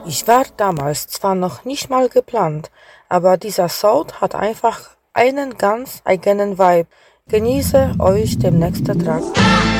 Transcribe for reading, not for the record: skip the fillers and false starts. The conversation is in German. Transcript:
Ich war damals zwar noch nicht mal geplant, aber dieser Sound hat einfach einen ganz eigenen Vibe. Genieße euch dem nächsten Track.